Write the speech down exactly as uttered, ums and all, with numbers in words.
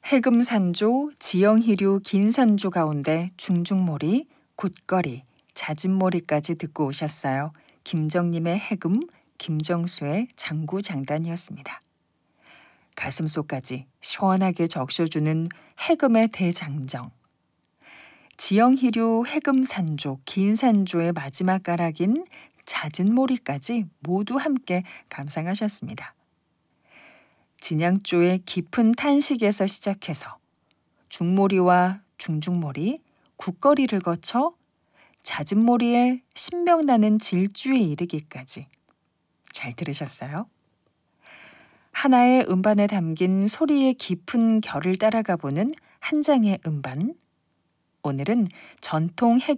해금산조, 지영희류 긴산조 가운데 중중몰이, 굿거리, 잦은몰이까지 듣고 오셨어요. 김정님의 해금, 김정수의 장구장단이었습니다. 가슴속까지 시원하게 적셔주는 해금의 대장정. 지영희류 해금산조, 긴산조의 마지막 가락인 잦은몰이까지 모두 함께 감상하셨습니다. 진양조의 깊은 탄식에서 시작해서 중몰이와 중중몰이, 굿거리를 거쳐 잦은몰이의 신명나는 질주에 이르기까지 잘 들으셨어요? 하나의 음반에 담긴 소리의 깊은 결을 따라가 보는 한 장의 음반. 오늘은 전통 해금